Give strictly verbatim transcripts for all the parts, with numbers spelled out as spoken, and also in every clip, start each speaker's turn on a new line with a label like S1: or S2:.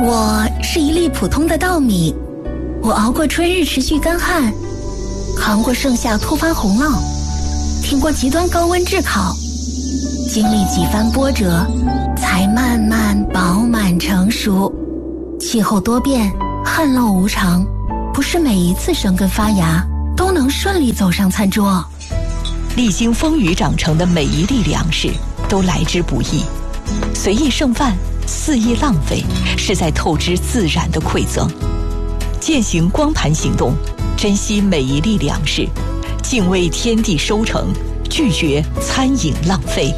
S1: 我是一粒普通的稻米，我熬过春日持续干旱，扛过盛夏突发洪涝，挺过极端高温炙烤，经历几番波折，才慢慢饱满成熟。气候多变，旱涝无常，不是每一次生根发芽都能顺利走上餐桌。
S2: 历经风雨长成的每一粒粮食都来之不易，随意剩饭，肆意浪费，是在透支自然的馈赠。践行光盘行动，珍惜每一粒粮食，敬畏天地收成，拒绝餐饮浪费。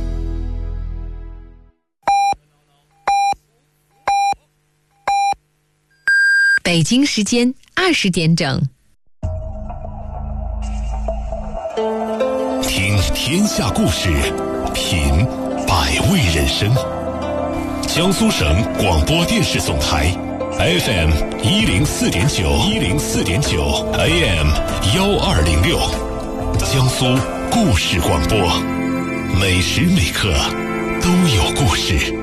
S3: 北京时间二十点整。
S4: 听天下故事，品百味人生。江苏省广播电视总台 F M 一零四点九，一零四点九 A M 幺二零六，江苏故事广播，每时每刻都有故事。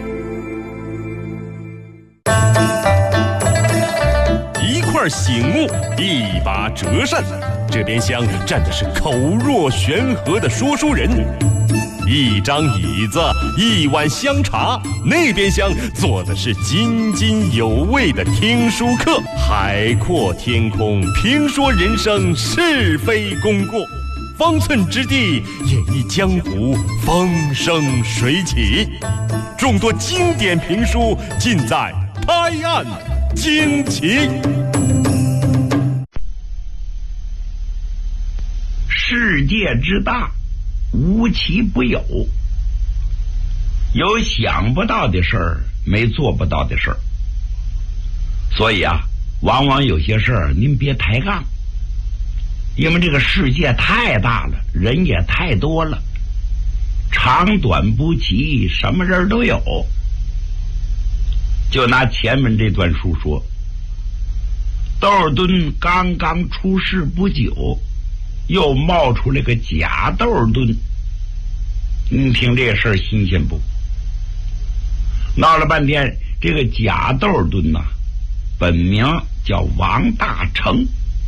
S5: 一块醒目，一把折扇，这边厢站的是口若悬河的说书人，一张椅子，一碗香茶，那边厢坐的是津津有味的听书客。海阔天空，评说人生是非功过，方寸之地演绎江湖风生水起。众多经典评书尽在拍案惊奇。
S6: 世界之大，无奇不有，有想不到的事儿，没做不到的事儿。所以啊，往往有些事儿您别抬杠，因为这个世界太大了，人也太多了，长短不齐，什么人都有。就拿前面这段书说，窦尔敦刚刚出世不久，又冒出来个假窦尔敦，你听这事儿新鲜不？闹了半天，这个假窦尔敦呐、啊，本名叫王大成。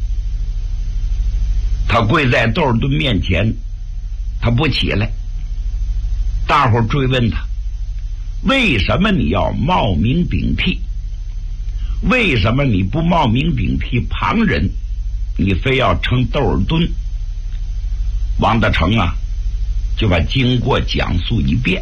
S6: 他跪在窦尔敦面前，他不起来。大伙儿追问他，为什么你要冒名顶替？为什么你不冒名顶替旁人，你非要称窦尔敦？王大成啊，就把经过讲述一遍。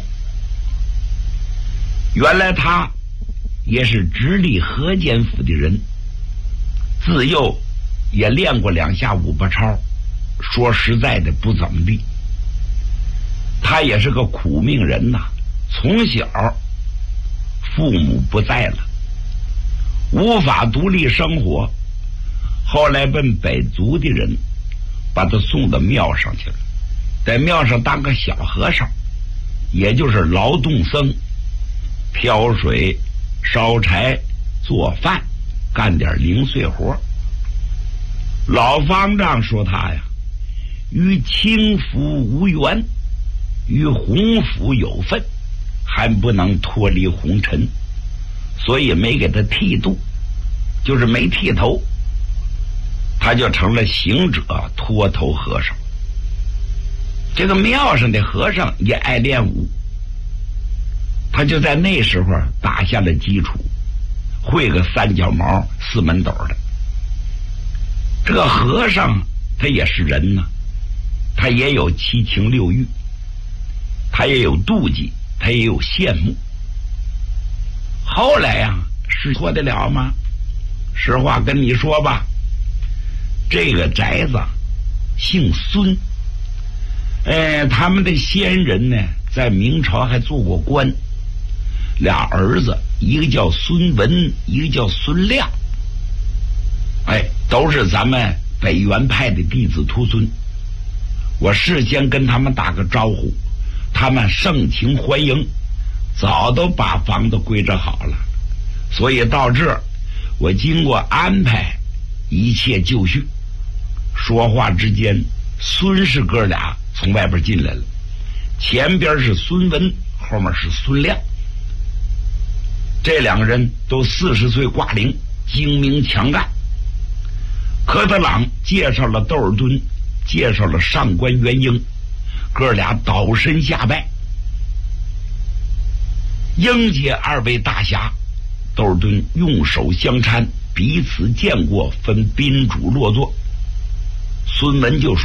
S6: 原来他也是直隶河间府的人，自幼也练过两下五八超，说实在的不怎么地。他也是个苦命人呐、啊，从小父母不在了，无法独立生活，后来奔北族的人把他送到庙上去了，在庙上当个小和尚，也就是劳动僧，挑水、烧柴、做饭，干点零碎活。老方丈说他呀，与清福无缘，与洪福有份，还不能脱离红尘，所以没给他剃度，就是没剃头，他就成了行者脱头和尚。这个庙上的和尚也爱练武，他就在那时候打下了基础，会个三脚毛四门斗的。这个和尚他也是人呢，他也有七情六欲，他也有妒忌，他也有羡慕。后来呀、啊，是脱得了吗？实话跟你说吧，这个宅子姓孙，呃，他们的先人呢，在明朝还做过官，俩儿子，一个叫孙文，一个叫孙亮，哎，都是咱们北元派的弟子徒孙。我事先跟他们打个招呼，他们盛情欢迎，早都把房子规制好了，所以到这儿我经过安排，一切就绪。说话之间，孙氏哥俩从外边进来了，前边是孙文，后面是孙亮。 这两个人都四十岁挂零，精明强干。柯德朗介绍了窦尔敦，介绍了上官元英，哥俩倒身下拜，迎接二位大侠。窦尔敦用手相搀，彼此见过，分宾主落座。孙文就说